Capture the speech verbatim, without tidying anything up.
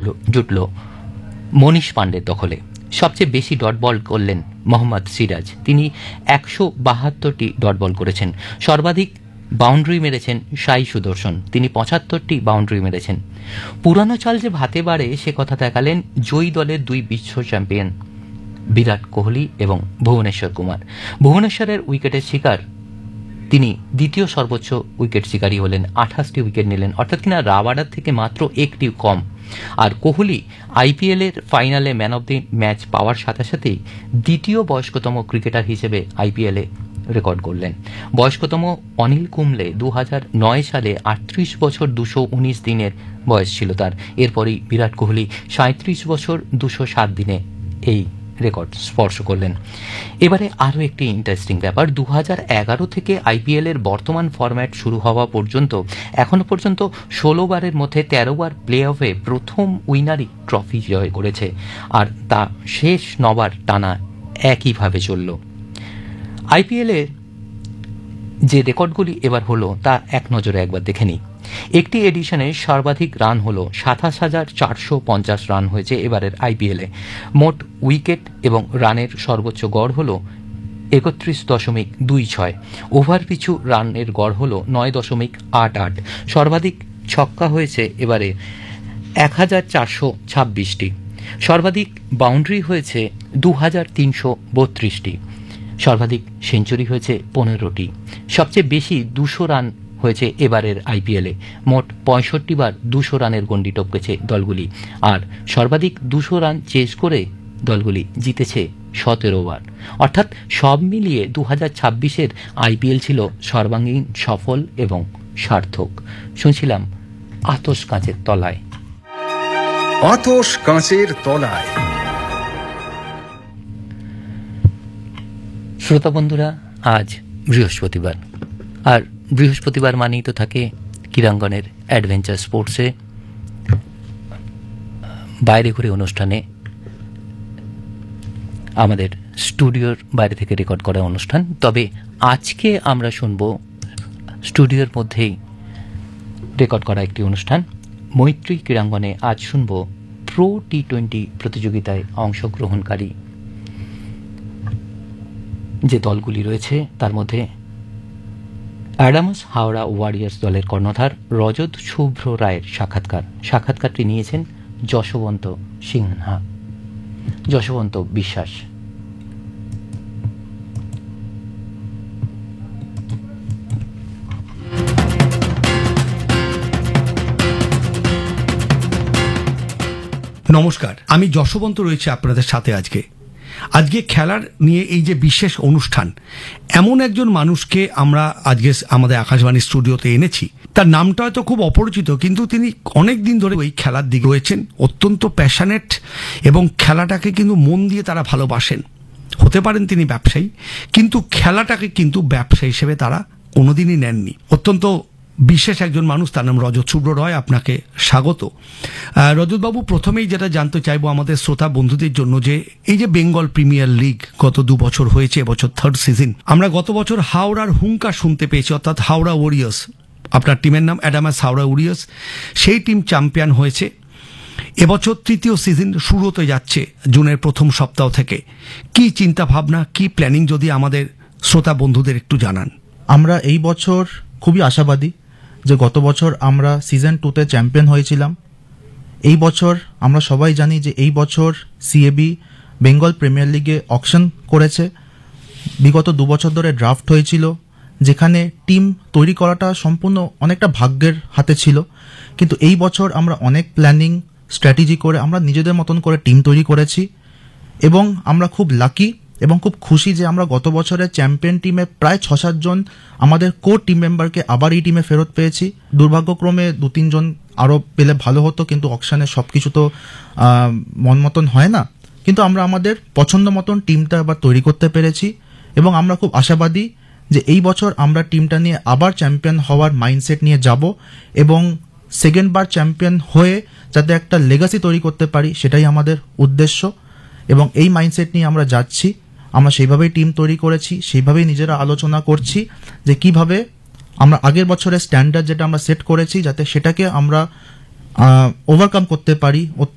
জুটল মনীষ পাণ্ডের দখলে। সবচেয়ে বেশি ডট বল করলেন মোহাম্মদ সিরাজ, তিনি একশো বাহাত্তরটি ডট বল করেছেন। সর্বাধিক বাউন্ডারি মেরেছেন সাই সুদর্শন, তিনি পঁচাত্তরটি বাউন্ডারি মেরেছেন। পুরানো চাল যে ভাতে বাড়ে সে কথা দেখালেন জয়ী দলের দুই বিশ্ব চ্যাম্পিয়ন বিরাট কোহলি এবং ভুবনেশ্বর কুমার। ভুবনেশ্বরের উইকেটের শিকার তিনি দ্বিতীয় সর্বোচ্চ উইকেট শিকারী হলেন, আঠাশটি উইকেট নিলেন, অর্থাৎ কিনা রাবাডার থেকে মাত্র একটি কম। আর কোহলি আইপিএলের ফাইনালে ম্যান অব দি ম্যাচ পাওয়ার সাথে সাথেই দ্বিতীয় বয়স্কতম ক্রিকেটার হিসেবে আইপিএলে রেকর্ড করলেন। বয়স্কতম অনিল কুম্বলে দু হাজার নয় সালে আটত্রিশ বছর দুশো উনিশ দিনের বয়স ছিল তার। এরপরই বিরাট কোহলি সাঁত্রিশ বছর দুশো সাত দিনে এই রেকর্ড স্পর্শ করলেন। এবারে আরও একটি ইন্টারেস্টিং ব্যাপার, দু হাজার এগারো থেকে আইপিএলের বর্তমান ফরম্যাট শুরু হওয়া পর্যন্ত এখনো পর্যন্ত ষোলো বারের মধ্যে তেরো বার প্লে অফে প্রথম উইনারই ট্রফি জয় করেছে, আর তা শেষ নবার টানা একইভাবে চলল। আইপিএলের যে রেকর্ডগুলি এবার হলো তা এক নজরে একবার দেখে নিই। একটি এডিশনে সর্বাধিক রান হলো সাতাশ হাজার চারশো পঞ্চাশ রান হয়েছে এবারের আইপিএলে। মোট উইকেট এবং রানের সর্বোচ্চ গড় হলো একত্রিশ দশমিক দুই ছয়। ওভার পিছু রানের গড় হলো নয় দশমিক আট আট। সর্বাধিক ছক্কা হয়েছে এবারে এক হাজার চারশো ছাব্বিশটি। সর্বাধিক বাউন্ডারি হয়েছে দু হাজার তিনশো বত্রিশটি। সর্বাধিক সেঞ্চুরি হয়েছে পনেরোটি। সবচেয়ে বেশি দুশো রান হয়েছে এবারের আইপিএলে, মোট পঁয়ষট্টি বার দুশো রানের গণ্ডি টপকেছে দলগুলি। আর সর্বাধিক দুশো রান চেস করে দলগুলি জিতেছে সতেরো বার। অর্থাৎ সব মিলিয়ে দু হাজার ছাব্বিশের আইপিএল ছিল সর্বাঙ্গীন সফল এবং সার্থক। শুনছিলাম আতশ কাঁচের তলায়। আতশ কাঁচের তলায়। শ্রোতা বন্ধুরা, আজ বৃহস্পতিবার, আর বৃহস্পতিবার মানেই তো থাকে ক্রীড়াঙ্গনের অ্যাডভেঞ্চার স্পোর্টসে বাইরে ঘুরে অনুষ্ঠানে, আমাদের স্টুডিওর বাইরে থেকে রেকর্ড করা অনুষ্ঠান। তবে আজকে আমরা শুনব স্টুডিওর মধ্যেই রেকর্ড করা একটি অনুষ্ঠান। মৈত্রী ক্রীড়াঙ্গনে আজ শুনব প্রো টি টোয়েন্টি প্রতিযোগিতায় অংশগ্রহণকারী যে দলগুলি রয়েছে তার মধ্যে অ্যাডামস হাওড়া ওয়ারিয়ার্স দলের কর্ণধার রজত শুভ্র রায়ের সাক্ষাৎকার সাক্ষাৎকারটি নিয়েছেন যশবন্ত সিনহা, যশবন্ত বিশ্বাস। নমস্কার, আমি যশবন্ত রয়েছি আপনাদের সাথে। আজকে আজকে খেলার নিয়ে এই যে বিশেষ অনুষ্ঠান, এমন একজন মানুষকে আমরা আজকে আমাদের আকাশবাণী স্টুডিওতে এনেছি। তার নামটা হয়তো খুব অপরিচিত, কিন্তু তিনি অনেক দিন ধরে ওই খেলার দিকে রয়েছেন, অত্যন্ত প্যাশনেট এবং খেলাটাকে কিন্তু মন দিয়ে তারা ভালোবাসেন। হতে পারেন তিনি ব্যবসায়ী, কিন্তু খেলাটাকে কিন্তু ব্যবসা হিসেবে তারা কোনোদিনই নেননি। অত্যন্ত বিশেষ একজন মানুষ, তার নাম রজত শুভ্র রায়। আপনাকে স্বাগত রজতবাবু। প্রথমেই যেটা জানতে চাইবো আমাদের শ্রোতা বন্ধুদের জন্য, যে এই যে বেঙ্গল প্রিমিয়ার লিগ গত দু বছর হয়েছে, এবছর থার্ড সিজন, আমরা গত বছর হাওড়ার হুঙ্কার শুনতে পেয়েছি, অর্থাৎ হাওড়া ওয়ারিয়ার্স, আপনার টিমের নাম অ্যাডামাস হাওড়া ওয়ারিয়ার্স, সেই টিম চ্যাম্পিয়ন হয়েছে। এবছর তৃতীয় সিজন শুরু হতে যাচ্ছে জুনের প্রথম সপ্তাহ থেকে। কি চিন্তা ভাবনা, কি প্ল্যানিং, যদি আমাদের শ্রোতা বন্ধুদের একটু জানান। আমরা এই বছর খুবই আশাবাদী যে গত বছর আমরা সিজন টুতে চ্যাম্পিয়ন হয়েছিলাম। এই বছর আমরা সবাই জানি যে এই বছর সিএবি বেঙ্গল প্রিমিয়ার লিগে অকশন করেছে। বিগত দু বছর ধরে ড্রাফট হয়েছিল, যেখানে টিম তৈরি করাটা সম্পূর্ণ অনেকটা ভাগ্যের হাতে ছিল। কিন্তু এই বছর আমরা অনেক প্ল্যানিং স্ট্র্যাটেজি করে আমরা নিজেদের মতন করে টিম তৈরি করেছি, এবং আমরা খুব লাকি এবং খুব খুশি যে আমরা গত বছরের চ্যাম্পিয়ন টিমে প্রায় ছ সাতজন আমাদের কোর টিম মেম্বারকে আবার এই টিমে ফেরত পেয়েছি। দুর্ভাগ্যক্রমে দু তিনজন আরও পেলে ভালো হতো, কিন্তু অকশনে সব কিছু তো মন মতন হয় না। কিন্তু আমরা আমাদের পছন্দ মতন টিমটা আবার তৈরি করতে পেরেছি, এবং আমরা খুব আশাবাদী যে এই বছর আমরা টিমটা নিয়ে আবার চ্যাম্পিয়ন হওয়ার মাইন্ডসেট নিয়ে যাব, এবং সেকেন্ড বার চ্যাম্পিয়ন হয়ে যাতে একটা লেগাসি তৈরি করতে পারি, সেটাই আমাদের উদ্দেশ্য। এবং এই মাইন্ডসেট নিয়ে আমরা যাচ্ছি, আমরা সেইভাবেই টিম তৈরি করেছি, সেইভাবেই নিজেরা আলোচনা করছি যে কিভাবে আমরা আগের বছরের স্ট্যান্ডার্ড যেটা আমরা সেট করেছি যাতে সেটাকে আমরা ওভারকাম করতে পারি।